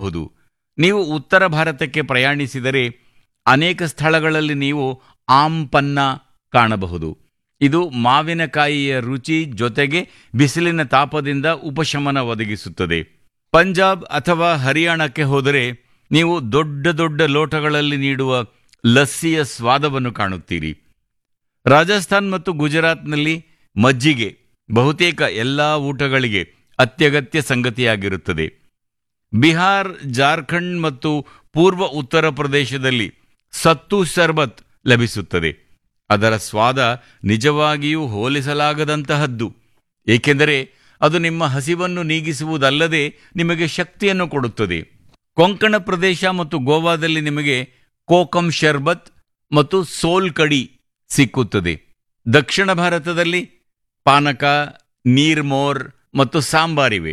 ಕಾಣಬಹುದು. ನೀವು ಉತ್ತರ ಭಾರತಕ್ಕೆ ಪ್ರಯಾಣಿಸಿದರೆ ಅನೇಕ ಸ್ಥಳಗಳಲ್ಲಿ ನೀವು ಆಂಪನ್ನ ಕಾಣಬಹುದು. ಇದು ಮಾವಿನಕಾಯಿಯ ರುಚಿ ಜೊತೆಗೆ ಬಿಸಿಲಿನ ತಾಪದಿಂದ ಉಪಶಮನ ಒದಗಿಸುತ್ತದೆ. ಪಂಜಾಬ್ ಅಥವಾ ಹರಿಯಾಣಕ್ಕೆ ಹೋದರೆ ನೀವು ದೊಡ್ಡ ದೊಡ್ಡ ಲೋಟಗಳಲ್ಲಿ ನೀಡುವ ಲಸ್ಸಿಯ ಸ್ವಾದವನ್ನು ಕಾಣುತ್ತೀರಿ. ರಾಜಸ್ಥಾನ್ ಮತ್ತು ಗುಜರಾತ್ನಲ್ಲಿ ಮಜ್ಜಿಗೆ ಬಹುತೇಕ ಎಲ್ಲ ಊಟಗಳಿಗೆ ಅತ್ಯಗತ್ಯ ಸಂಗತಿಯಾಗಿರುತ್ತದೆ. ಬಿಹಾರ್, ಜಾರ್ಖಂಡ್ ಮತ್ತು ಪೂರ್ವ ಉತ್ತರ ಪ್ರದೇಶದಲ್ಲಿ ಸತ್ತು ಶರ್ಬತ್ ಲಭಿಸುತ್ತದೆ. ಅದರ ಸ್ವಾದ ನಿಜವಾಗಿಯೂ ಹೋಲಿಸಲಾಗದಂತಹದ್ದು, ಏಕೆಂದರೆ ಅದು ನಿಮ್ಮ ಹಸಿವನ್ನು ನೀಗಿಸುವುದಲ್ಲದೆ ನಿಮಗೆ ಶಕ್ತಿಯನ್ನು ಕೊಡುತ್ತದೆ. ಕೊಂಕಣ ಪ್ರದೇಶ ಮತ್ತು ಗೋವಾದಲ್ಲಿ ನಿಮಗೆ ಕೋಕಂ ಶರ್ಬತ್ ಮತ್ತು ಸೋಲ್ ಕಡಿ ಸಿಕ್ಕುತ್ತದೆ. ದಕ್ಷಿಣ ಭಾರತದಲ್ಲಿ ಪಾನಕ, ನೀರ್ಮೋರ್ ಮತ್ತು ಸಾಂಬಾರಿವೆ.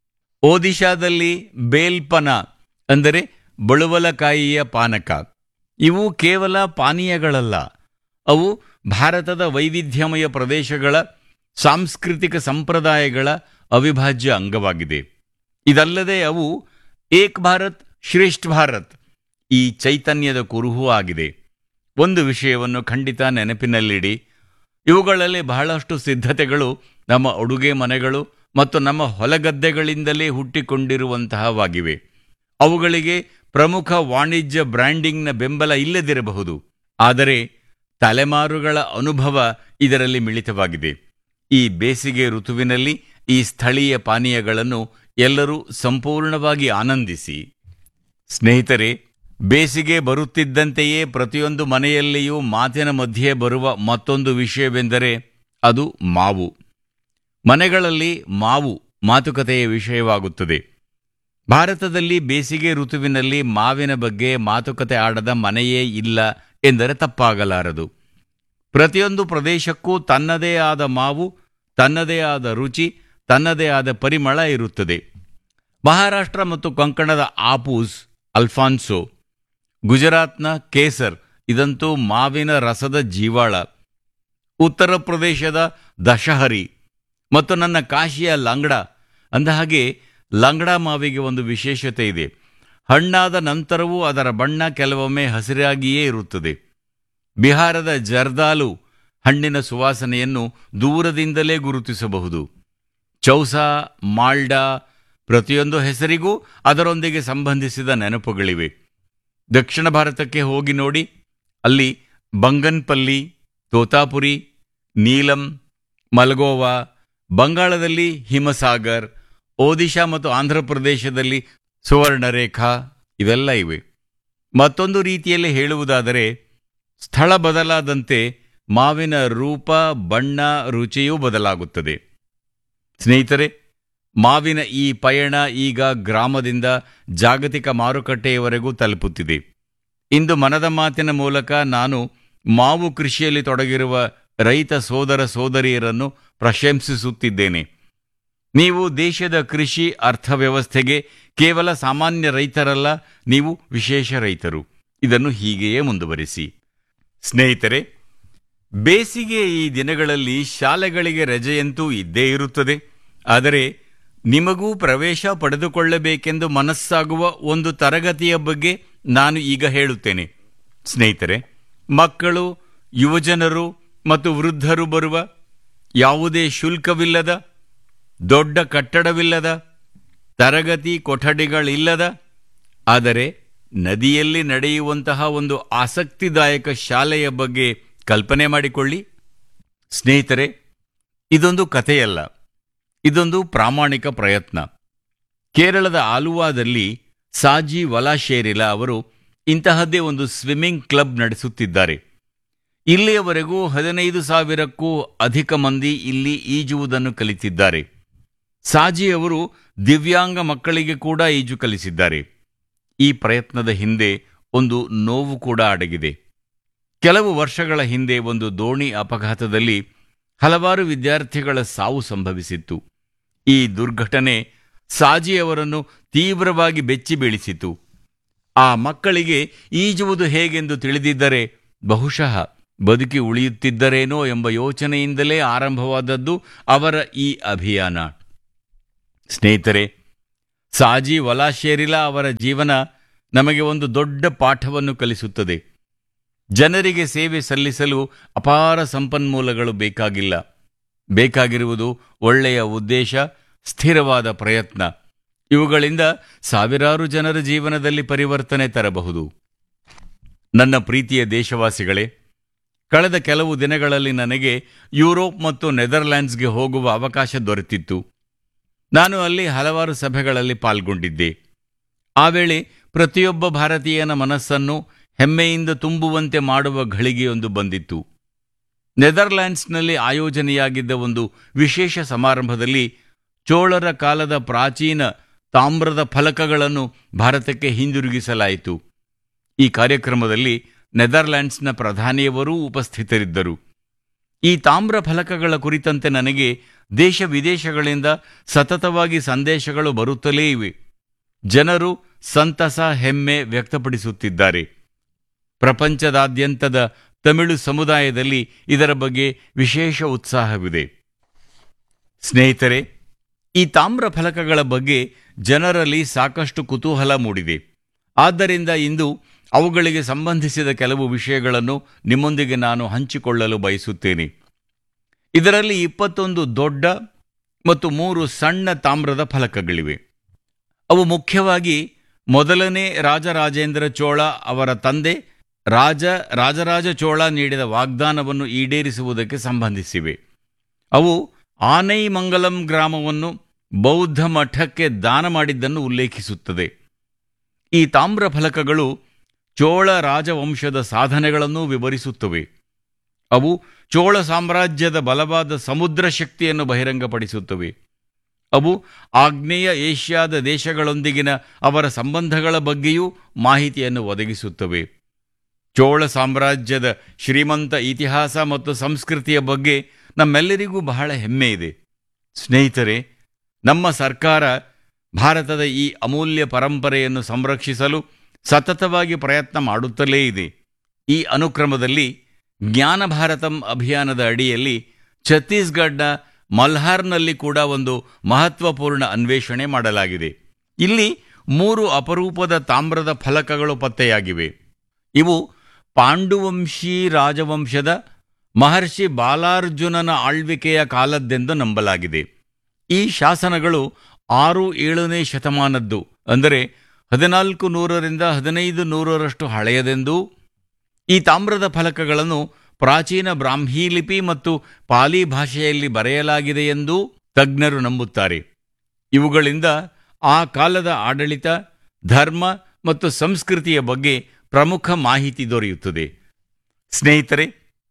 ಒಡಿಶಾದಲ್ಲಿ ಬೇಲ್ಪನ ಅಂದರೆ ಬಳುವಲಕಾಯಿಯ ಪಾನಕ. ಇವು ಕೇವಲ ಪಾನೀಯಗಳಲ್ಲ, ಅವು ಭಾರತದ ವೈವಿಧ್ಯಮಯ ಪ್ರದೇಶಗಳ ಸಾಂಸ್ಕೃತಿಕ ಸಂಪ್ರದಾಯಗಳ ಅವಿಭಾಜ್ಯ ಅಂಗವಾಗಿದೆ. ಇದಲ್ಲದೆ ಅವು ಏಕ್ ಭಾರತ್ ಶ್ರೇಷ್ಠ ಭಾರತ್ ಈ ಚೈತನ್ಯದ ಕುರುಹೂ ಆಗಿದೆ. ಒಂದು ವಿಷಯವನ್ನು ಖಂಡಿತ ನೆನಪಿನಲ್ಲಿಡಿ, ಇವುಗಳಲ್ಲಿ ಬಹಳಷ್ಟು ಸಿದ್ಧತೆಗಳು ನಮ್ಮ ಅಡುಗೆ ಮನೆಗಳು ಮತ್ತು ನಮ್ಮ ಹೊಲಗದ್ದೆಗಳಿಂದಲೇ ಹುಟ್ಟಿಕೊಂಡಿರುವಂತಹವಾಗಿವೆ. ಅವುಗಳಿಗೆ ಪ್ರಮುಖ ವಾಣಿಜ್ಯ ಬ್ರ್ಯಾಂಡಿಂಗ್ನ ಬೆಂಬಲ ಇಲ್ಲದಿರಬಹುದು, ಆದರೆ ತಲೆಮಾರುಗಳ ಅನುಭವ ಇದರಲ್ಲಿ ಮಿಳಿತವಾಗಿದೆ. ಈ ಬೇಸಿಗೆ ಋತುವಿನಲ್ಲಿ ಈ ಸ್ಥಳೀಯ ಪಾನೀಯಗಳನ್ನು ಎಲ್ಲರೂ ಸಂಪೂರ್ಣವಾಗಿ ಆನಂದಿಸಿ. ಸ್ನೇಹಿತರೆ, ಬೇಸಿಗೆ ಬರುತ್ತಿದ್ದಂತೆಯೇ ಪ್ರತಿಯೊಂದು ಮನೆಯಲ್ಲಿಯೂ ಮಾತಿನ ಮಧ್ಯೆ ಬರುವ ಮತ್ತೊಂದು ವಿಷಯವೆಂದರೆ ಅದು ಮಾವು. ಮನೆಗಳಲ್ಲಿ ಮಾವು ಮಾತುಕತೆಯ ವಿಷಯವಾಗುತ್ತದೆ. ಭಾರತದಲ್ಲಿ ಬೇಸಿಗೆ ಋತುವಿನಲ್ಲಿ ಮಾವಿನ ಬಗ್ಗೆ ಮಾತುಕತೆ ಆಡದ ಮನೆಯೇ ಇಲ್ಲ ಎಂದರೆ ತಪ್ಪಾಗಲಾರದು. ಪ್ರತಿಯೊಂದು ಪ್ರದೇಶಕ್ಕೂ ತನ್ನದೇ ಆದ ಮಾವು, ತನ್ನದೇ ಆದ ರುಚಿ, ತನ್ನದೇ ಆದ ಪರಿಮಳ ಇರುತ್ತದೆ. ಮಹಾರಾಷ್ಟ್ರ ಮತ್ತು ಕೊಂಕಣದ ಆಪೂಸ್, ಅಲ್ಫಾನ್ಸೋ, ಗುಜರಾತ್ನ ಕೇಸರ್ ಇದಂತೂ ಮಾವಿನ ರಸದ ಜೀವಾಳ. ಉತ್ತರ ಪ್ರದೇಶದ ದಶಹರಿ ಮತ್ತು ನನ್ನ ಕಾಶಿಯ ಲಂಗಡಾ. ಅಂದಹಾಗೆ ಲಂಗಡಾ ಮಾವಿಗೆ ಒಂದು ವಿಶೇಷತೆ ಇದೆ. ಹಣ್ಣಾದ ನಂತರವೂ ಅದರ ಬಣ್ಣ ಕೆಲವೊಮ್ಮೆ ಹಸಿರಾಗಿಯೇ ಇರುತ್ತದೆ. ಬಿಹಾರದ ಜರ್ದಾಲು ಹಣ್ಣಿನ ಸುವಾಸನೆಯನ್ನು ದೂರದಿಂದಲೇ ಗುರುತಿಸಬಹುದು. ಚೌಸಾ, ಮಾಲ್ಡಾ ಪ್ರತಿಯೊಂದು ಹೆಸರಿಗೂ ಅದರೊಂದಿಗೆ ಸಂಬಂಧಿಸಿದ ನೆನಪುಗಳಿವೆ. ದಕ್ಷಿಣ ಭಾರತಕ್ಕೆ ಹೋಗಿ ನೋಡಿ, ಅಲ್ಲಿ ಬಂಗನ್ಪಲ್ಲಿ, ತೋತಾಪುರಿ, ನೀಲಂ, ಮಲ್ಗೋವಾ, ಬಂಗಾಳದಲ್ಲಿ ಹಿಮಸಾಗರ್, ಒಡಿಶಾ ಮತ್ತು ಆಂಧ್ರ ಪ್ರದೇಶದಲ್ಲಿ ಸುವರ್ಣರೇಖಾ ಇವೆಲ್ಲ ಇವೆ. ಮತ್ತೊಂದು ರೀತಿಯಲ್ಲಿ ಹೇಳುವುದಾದರೆ, ಸ್ಥಳ ಬದಲಾದಂತೆ ಮಾವಿನ ರೂಪ, ಬಣ್ಣ, ರುಚಿಯೂ ಬದಲಾಗುತ್ತದೆ. ಸ್ನೇಹಿತರೆ, ಮಾವಿನ ಈ ಪಯಣ ಈಗ ಗ್ರಾಮದಿಂದ ಜಾಗತಿಕ ಮಾರುಕಟ್ಟೆಯವರೆಗೂ ತಲುಪುತ್ತಿದೆ. ಇಂದು ಮನದ ಮಾತಿನ ಮೂಲಕ ನಾನು ಮಾವು ಕೃಷಿಯಲ್ಲಿ ತೊಡಗಿರುವ ರೈತ ಸೋದರ ಸೋದರಿಯರನ್ನು ಪ್ರಶಂಸಿಸುತ್ತಿದ್ದೇನೆ. ನೀವು ದೇಶದ ಕೃಷಿ ಅರ್ಥವ್ಯವಸ್ಥೆಗೆ ಕೇವಲ ಸಾಮಾನ್ಯ ರೈತರಲ್ಲ, ನೀವು ವಿಶೇಷ ರೈತರು. ಇದನ್ನು ಹೀಗೆಯೇ ಮುಂದುವರಿಸಿ. ಸ್ನೇಹಿತರೆ, ಬೇಸಿಗೆ ಈ ದಿನಗಳಲ್ಲಿ ಶಾಲೆಗಳಿಗೆ ರಜೆಯಂತೂ ಇದ್ದೇ ಇರುತ್ತದೆ. ಆದರೆ ನಿಮಗೂ ಪ್ರವೇಶ ಪಡೆದುಕೊಳ್ಳಬೇಕೆಂದು ಮನಸ್ಸಾಗುವ ಒಂದು ತರಗತಿಯ ಬಗ್ಗೆ ನಾನು ಈಗ ಹೇಳುತ್ತೇನೆ. ಸ್ನೇಹಿತರೆ, ಮಕ್ಕಳು, ಯುವಜನರು ಮತ್ತು ವೃದ್ಧರು ಬರುವ, ಯಾವುದೇ ಶುಲ್ಕವಿಲ್ಲದ, ದೊಡ್ಡ ಕಟ್ಟಡವಿಲ್ಲದ, ತರಗತಿ ಕೊಠಡಿಗಳಿಲ್ಲದ, ಆದರೆ ನದಿಯಲ್ಲಿ ನಡೆಯುವಂತಹ ಒಂದು ಆಸಕ್ತಿದಾಯಕ ಶಾಲೆಯ ಬಗ್ಗೆ ಕಲ್ಪನೆ ಮಾಡಿಕೊಳ್ಳಿ. ಸ್ನೇಹಿತರೆ, ಇದೊಂದು ಕಥೆಯಲ್ಲ, ಇದೊಂದು ಪ್ರಾಮಾಣಿಕ ಪ್ರಯತ್ನ. ಕೇರಳದ ಆಲುವಾದಲ್ಲಿ ಸಾಜಿ ವಲಾಶೇರಿಲಾ ಅವರು ಇಂತಹದ್ದೇ ಒಂದು ಸ್ವಿಮ್ಮಿಂಗ್ ಕ್ಲಬ್ ನಡೆಸುತ್ತಿದ್ದಾರೆ. ಇಲ್ಲಿಯವರೆಗೂ 15,000ಕ್ಕೂ ಅಧಿಕ ಮಂದಿ ಇಲ್ಲಿ ಈಜುವುದನ್ನು ಕಲಿತಿದ್ದಾರೆ. ಸಾಜಿ ಅವರು ದಿವ್ಯಾಂಗ ಮಕ್ಕಳಿಗೆ ಕೂಡ ಈಜು ಕಲಿಸಿದ್ದಾರೆ. ಈ ಪ್ರಯತ್ನದ ಹಿಂದೆ ಒಂದು ನೋವು ಕೂಡ ಅಡಗಿದೆ. ಕೆಲವು ವರ್ಷಗಳ ಹಿಂದೆ ಒಂದು ದೋಣಿ ಅಪಘಾತದಲ್ಲಿ ಹಲವಾರು ವಿದ್ಯಾರ್ಥಿಗಳ ಸಾವು ಸಂಭವಿಸಿತ್ತು. ಈ ದುರ್ಘಟನೆ ಸಾಜಿ ಅವರನ್ನು ತೀವ್ರವಾಗಿ ಬೆಚ್ಚಿ ಬೀಳಿಸಿತು. ಆ ಮಕ್ಕಳಿಗೆ ಈಜುವುದು ಹೇಗೆಂದು ತಿಳಿದಿದ್ದರೆ ಬಹುಶಃ ಬದುಕಿ ಉಳಿಯುತ್ತಿದ್ದರೇನೋ ಎಂಬ ಯೋಚನೆಯಿಂದಲೇ ಆರಂಭವಾದದ್ದು ಅವರ ಈ ಅಭಿಯಾನ. ಸ್ನೇಹಿತರೆ, ಸಾಜಿ ವಲಾಶೇರಿಲಾ ಅವರ ಜೀವನ ನಮಗೆ ಒಂದು ದೊಡ್ಡ ಪಾಠವನ್ನು ಕಲಿಸುತ್ತದೆ. ಜನರಿಗೆ ಸೇವೆ ಸಲ್ಲಿಸಲು ಅಪಾರ ಸಂಪನ್ಮೂಲಗಳು ಬೇಕಾಗಿಲ್ಲ. ಬೇಕಾಗಿರುವುದು ಒಳ್ಳೆಯ ಉದ್ದೇಶ, ಸ್ಥಿರವಾದ ಪ್ರಯತ್ನ. ಇವುಗಳಿಂದ ಸಾವಿರಾರು ಜನರ ಜೀವನದಲ್ಲಿ ಪರಿವರ್ತನೆ ತರಬಹುದು. ನನ್ನ ಪ್ರೀತಿಯ ದೇಶವಾಸಿಗಳೇ, ಕಳೆದ ಕೆಲವು ದಿನಗಳಲ್ಲಿ ನನಗೆ ಯುರೋಪ್ ಮತ್ತು ನೆದರ್ಲ್ಯಾಂಡ್ಸ್ಗೆ ಹೋಗುವ ಅವಕಾಶ ದೊರೆತಿತ್ತು. ನಾನು ಅಲ್ಲಿ ಹಲವಾರು ಸಭೆಗಳಲ್ಲಿ ಪಾಲ್ಗೊಂಡಿದ್ದೆ. ಆ ವೇಳೆ ಪ್ರತಿಯೊಬ್ಬ ಭಾರತೀಯನ ಮನಸ್ಸನ್ನು ಹೆಮ್ಮೆಯಿಂದ ತುಂಬುವಂತೆ ಮಾಡುವ ಘಳಿಗೆಯೊಂದು ಬಂದಿತ್ತು. ನೆದರ್ಲ್ಯಾಂಡ್ಸ್ನಲ್ಲಿ ಆಯೋಜನೆಯಾಗಿದ್ದ ಒಂದು ವಿಶೇಷ ಸಮಾರಂಭದಲ್ಲಿ ಚೋಳರ ಕಾಲದ ಪ್ರಾಚೀನ ತಾಮ್ರದ ಫಲಕಗಳನ್ನು ಭಾರತಕ್ಕೆ ಹಿಂದಿರುಗಿಸಲಾಯಿತು. ಈ ಕಾರ್ಯಕ್ರಮದಲ್ಲಿ ನೆದರ್ಲ್ಯಾಂಡ್ಸ್ನ ಪ್ರಧಾನಿಯವರೂ ಉಪಸ್ಥಿತರಿದ್ದರು. ಈ ತಾಮ್ರ ಫಲಕಗಳ ಕುರಿತಂತೆ ನನಗೆ ದೇಶ ವಿದೇಶಗಳಿಂದ ಸತತವಾಗಿ ಸಂದೇಶಗಳು ಬರುತ್ತಲೇ ಇವೆ. ಜನರು ಸಂತಸ, ಹೆಮ್ಮೆ ವ್ಯಕ್ತಪಡಿಸುತ್ತಿದ್ದಾರೆ. ಪ್ರಪಂಚದಾದ್ಯಂತದ ತಮಿಳು ಸಮುದಾಯದಲ್ಲಿ ಇದರ ಬಗ್ಗೆ ವಿಶೇಷ ಉತ್ಸಾಹವಿದೆ. ಸ್ನೇಹಿತರೆ, ಈ ತಾಮ್ರ ಫಲಕಗಳ ಬಗ್ಗೆ ಜನರಲ್ಲಿ ಸಾಕಷ್ಟು ಕುತೂಹಲ ಮೂಡಿದೆ. ಆದ್ದರಿಂದ ಇಂದು ಅವುಗಳಿಗೆ ಸಂಬಂಧಿಸಿದ ಕೆಲವು ವಿಷಯಗಳನ್ನು ನಿಮ್ಮೊಂದಿಗೆ ನಾನು ಹಂಚಿಕೊಳ್ಳಲು ಬಯಸುತ್ತೇನೆ. ಇದರಲ್ಲಿ 21 ದೊಡ್ಡ ಮತ್ತು 3 ಸಣ್ಣ ತಾಮ್ರದ ಫಲಕಗಳಿವೆ. ಅವು ಮುಖ್ಯವಾಗಿ ಮೊದಲನೇ ರಾಜರಾಜೇಂದ್ರ ಚೋಳ ಅವರ ತಂದೆ ರಾಜರಾಜ ಚೋಳ ನೀಡಿದ ವಾಗ್ದಾನವನ್ನು ಈಡೇರಿಸುವುದಕ್ಕೆ ಸಂಬಂಧಿಸಿವೆ. ಅವು ಆನೈಮಂಗಲಂ ಗ್ರಾಮವನ್ನು ಬೌದ್ಧ ಮಠಕ್ಕೆ ದಾನ ಮಾಡಿದ್ದನ್ನು ಉಲ್ಲೇಖಿಸುತ್ತದೆ. ಈ ತಾಮ್ರ ಫಲಕಗಳು ಚೋಳ ರಾಜವಂಶದ ಸಾಧನೆಗಳನ್ನೂ ವಿವರಿಸುತ್ತವೆ. ಅವು ಚೋಳ ಸಾಮ್ರಾಜ್ಯದ ಬಲವಾದ ಸಮುದ್ರ ಶಕ್ತಿಯನ್ನು ಬಹಿರಂಗಪಡಿಸುತ್ತವೆ. ಅವು ಆಗ್ನೇಯ ಏಷ್ಯಾದ ದೇಶಗಳೊಂದಿಗಿನ ಅವರ ಸಂಬಂಧಗಳ ಬಗ್ಗೆಯೂ ಮಾಹಿತಿಯನ್ನು ಒದಗಿಸುತ್ತವೆ. ಚೋಳ ಸಾಮ್ರಾಜ್ಯದ ಶ್ರೀಮಂತ ಇತಿಹಾಸ ಮತ್ತು ಸಂಸ್ಕೃತಿಯ ಬಗ್ಗೆ ನಮ್ಮೆಲ್ಲರಿಗೂ ಬಹಳ ಹೆಮ್ಮೆ ಇದೆ. ಸ್ನೇಹಿತರೆ, ನಮ್ಮ ಸರ್ಕಾರ ಭಾರತದ ಈ ಅಮೂಲ್ಯ ಪರಂಪರೆಯನ್ನು ಸಂರಕ್ಷಿಸಲು ಸತತವಾಗಿ ಪ್ರಯತ್ನ ಮಾಡುತ್ತಲೇ ಇದೆ. ಈ ಅನುಕ್ರಮದಲ್ಲಿ ಜ್ಞಾನ ಭಾರತಂ ಅಭಿಯಾನದ ಅಡಿಯಲ್ಲಿ ಛತ್ತೀಸ್ಗಢನ ಮಲ್ಹಾರ್ನಲ್ಲಿ ಕೂಡ ಒಂದು ಮಹತ್ವಪೂರ್ಣ ಅನ್ವೇಷಣೆ ಮಾಡಲಾಗಿದೆ. ಇಲ್ಲಿ 3 ಅಪರೂಪದ ತಾಮ್ರದ ಫಲಕಗಳು ಪತ್ತೆಯಾಗಿವೆ. ಇವು ಪಾಂಡುವಂಶಿ ರಾಜವಂಶದ ಮಹರ್ಷಿ ಬಾಲಾರ್ಜುನನ ಆಳ್ವಿಕೆಯ ಕಾಲದ್ದೆಂದು ನಂಬಲಾಗಿದೆ. ಈ ಶಾಸನಗಳು 6-7ನೇ ಶತಮಾನದ್ದು, ಅಂದರೆ 1400ರಿಂದ 1500ರಷ್ಟು ಹಳೆಯದೆಂದೂ, ಈ ತಾಮ್ರದ ಫಲಕಗಳನ್ನು ಪ್ರಾಚೀನ ಬ್ರಾಹ್ಮೀ ಲಿಪಿ ಮತ್ತು ಪಾಲಿ ಭಾಷೆಯಲ್ಲಿ ಬರೆಯಲಾಗಿದೆಯೆಂದೂ ತಜ್ಞರು ನಂಬುತ್ತಾರೆ. ಇವುಗಳಿಂದ ಆ ಕಾಲದ ಆಡಳಿತ, ಧರ್ಮ ಮತ್ತು ಸಂಸ್ಕೃತಿಯ ಬಗ್ಗೆ ಪ್ರಮುಖ ಮಾಹಿತಿ ದೊರೆಯುತ್ತದೆ. ಸ್ನೇಹಿತರೆ,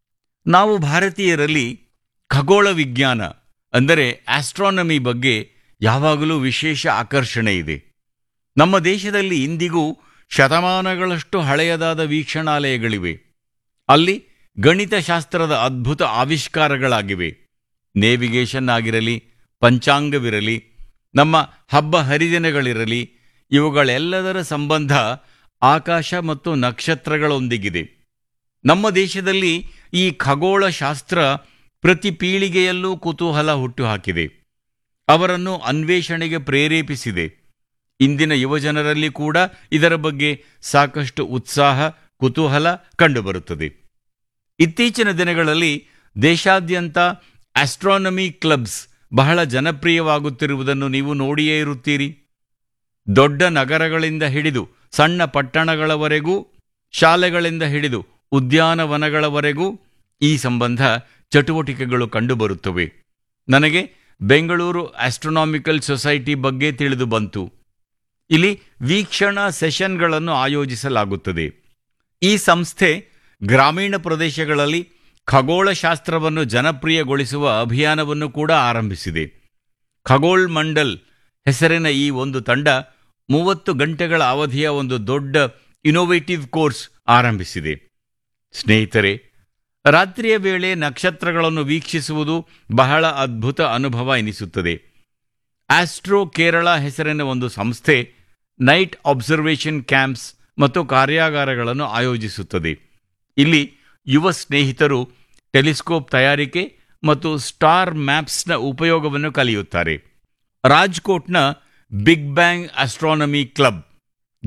ನಾವು ಭಾರತೀಯರಲ್ಲಿ ಖಗೋಳ ವಿಜ್ಞಾನ ಅಂದರೆ ಆಸ್ಟ್ರಾನಮಿ ಬಗ್ಗೆ ಯಾವಾಗಲೂ ವಿಶೇಷ ಆಕರ್ಷಣೆ ಇದೆ. ನಮ್ಮ ದೇಶದಲ್ಲಿ ಇಂದಿಗೂ ಶತಮಾನಗಳಷ್ಟು ಹಳೆಯದಾದ ವೀಕ್ಷಣಾಲಯಗಳಿವೆ. ಅಲ್ಲಿ ಗಣಿತಶಾಸ್ತ್ರದ ಅದ್ಭುತ ಆವಿಷ್ಕಾರಗಳಾಗಿವೆ. ನೇವಿಗೇಷನ್ ಆಗಿರಲಿ, ಪಂಚಾಂಗವಿರಲಿ, ನಮ್ಮ ಹಬ್ಬ ಹರಿದಿನಗಳಿರಲಿ, ಇವುಗಳೆಲ್ಲದರ ಸಂಬಂಧ ಆಕಾಶ ಮತ್ತು ನಕ್ಷತ್ರಗಳೊಂದಿಗಿದೆ. ನಮ್ಮ ದೇಶದಲ್ಲಿ ಈ ಖಗೋಳ ಶಾಸ್ತ್ರ ಪ್ರತಿ ಪೀಳಿಗೆಯಲ್ಲೂ ಕುತೂಹಲ ಹುಟ್ಟುಹಾಕಿದೆ. ಅವರನ್ನು ಅನ್ವೇಷಣೆಗೆ ಪ್ರೇರೇಪಿಸಿದೆ. ಇಂದಿನ ಯುವಜನರಲ್ಲಿ ಕೂಡ ಇದರ ಬಗ್ಗೆ ಸಾಕಷ್ಟು ಉತ್ಸಾಹ, ಕುತೂಹಲ ಕಂಡುಬರುತ್ತದೆ. ಇತ್ತೀಚಿನ ದಿನಗಳಲ್ಲಿ ದೇಶಾದ್ಯಂತ ಆಸ್ಟ್ರಾನಮಿ ಕ್ಲಬ್ಸ್ ಬಹಳ ಜನಪ್ರಿಯವಾಗುತ್ತಿರುವುದನ್ನು ನೀವು ನೋಡಿಯೇ ಇರುತ್ತೀರಿ. ದೊಡ್ಡ ನಗರಗಳಿಂದ ಹಿಡಿದು ಸಣ್ಣ ಪಟ್ಟಣಗಳವರೆಗೂ, ಶಾಲೆಗಳಿಂದ ಹಿಡಿದು ಉದ್ಯಾನವನಗಳವರೆಗೂ ಈ ಸಂಬಂಧ ಚಟುವಟಿಕೆಗಳು ಕಂಡುಬರುತ್ತವೆ. ನನಗೆ ಬೆಂಗಳೂರು ಆಸ್ಟ್ರೋನಾಮಿಕಲ್ ಸೊಸೈಟಿ ಬಗ್ಗೆ ತಿಳಿದು ಬಂತು. ಇಲ್ಲಿ ವೀಕ್ಷಣಾ ಸೆಷನ್ಗಳನ್ನು ಆಯೋಜಿಸಲಾಗುತ್ತದೆ. ಈ ಸಂಸ್ಥೆ ಗ್ರಾಮೀಣ ಪ್ರದೇಶಗಳಲ್ಲಿ ಖಗೋಳಶಾಸ್ತ್ರವನ್ನು ಜನಪ್ರಿಯಗೊಳಿಸುವ ಅಭಿಯಾನವನ್ನು ಕೂಡ ಆರಂಭಿಸಿದೆ. ಖಗೋಳ್ ಮಂಡಲ್ ಹೆಸರಿನ ಈ ಒಂದು ತಂಡ 30 ಗಂಟೆಗಳ ಅವಧಿಯ ಒಂದು ದೊಡ್ಡ ಇನೋವೇಟಿವ್ ಕೋರ್ಸ್ ಆರಂಭಿಸಿದೆ. ಸ್ನೇಹಿತರೆ, ರಾತ್ರಿಯ ವೇಳೆ ನಕ್ಷತ್ರಗಳನ್ನು ವೀಕ್ಷಿಸುವುದು ಬಹಳ ಅದ್ಭುತ ಅನುಭವ ಎನಿಸುತ್ತದೆ. ಆಸ್ಟ್ರೋ ಕೇರಳ ಹೆಸರಿನ ಒಂದು ಸಂಸ್ಥೆ ನೈಟ್ ಅಬ್ಸರ್ವೇಷನ್ ಕ್ಯಾಂಪ್ಸ್ ಮತ್ತು ಕಾರ್ಯಾಗಾರಗಳನ್ನು ಆಯೋಜಿಸುತ್ತದೆ. ಇಲ್ಲಿ ಯುವ ಸ್ನೇಹಿತರು ಟೆಲಿಸ್ಕೋಪ್ ತಯಾರಿಕೆ ಮತ್ತು ಸ್ಟಾರ್ ಮ್ಯಾಪ್ಸ್ನ ಉಪಯೋಗವನ್ನು ಕಲಿಯುತ್ತಾರೆ. ರಾಜ್ಕೋಟ್ನ ಬಿಗ್ ಬ್ಯಾಂಗ್ ಆಸ್ಟ್ರಾನಮಿ ಕ್ಲಬ್